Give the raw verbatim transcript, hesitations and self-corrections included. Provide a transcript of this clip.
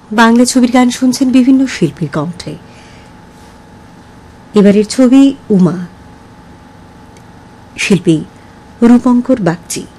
বাংলা ছবির গান শুনছেন বিভিন্ন শিল্পীর কণ্ঠে। এবারের ছবি উমা, শিল্পী রূপঙ্কর বাগচি।